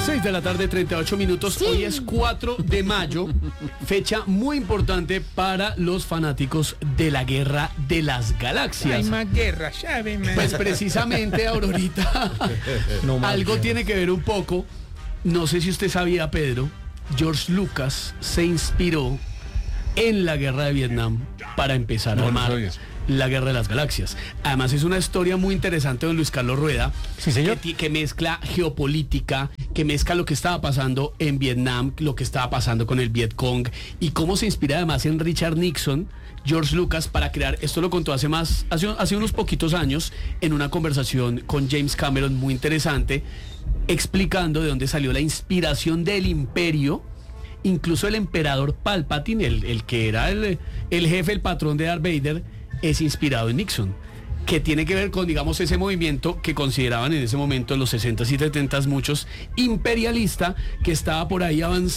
6 de la tarde, 38 minutos. Sí. Hoy es 4 de mayo, fecha muy importante para los fanáticos de la Guerra de las Galaxias. Hay más guerra, ¿sabe? Pues precisamente, Aurorita, algo tiene que ver un poco. No sé si usted sabía, Pedro, George Lucas se inspiró en la Guerra de Vietnam para empezar a armar la Guerra de las Galaxias. Además es una historia muy interesante, don Luis Carlos Rueda, sí, señor, que mezcla geopolítica, que mezcla lo que estaba pasando en Vietnam, lo que estaba pasando con el Vietcong y cómo se inspira además en Richard Nixon, George Lucas, para crear, esto lo contó hace unos poquitos años en una conversación con James Cameron muy interesante, explicando de dónde salió la inspiración del imperio. Incluso el emperador Palpatine, el que era el jefe, el patrón de Darth Vader, es inspirado en Nixon, que tiene que ver con, digamos, ese movimiento que consideraban en ese momento, en los 60s y 70s, muchos, imperialista, que estaba por ahí avanzando